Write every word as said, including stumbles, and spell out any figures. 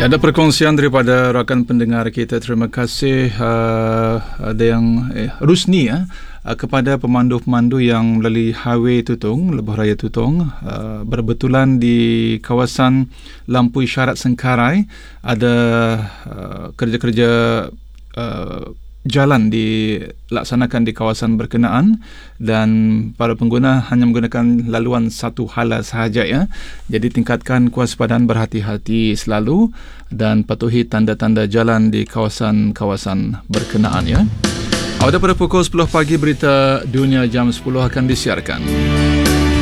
Ada perkongsian daripada rakan pendengar kita. Terima kasih uh, ada yang eh, Rusni ya, uh, kepada pemandu-pemandu yang melalui Highway Tutong, Lebuh Raya Tutong, uh, berbetulan di kawasan lampu isyarat Sengkarai ada uh, kerja-kerja uh, jalan dilaksanakan di kawasan berkenaan dan para pengguna hanya menggunakan laluan satu hala sahaja ya. Jadi tingkatkan kewaspadaan, berhati-hati selalu dan patuhi tanda-tanda jalan di kawasan-kawasan berkenaan ya. Pada pada pukul sepuluh pagi berita dunia jam sepuluh akan disiarkan.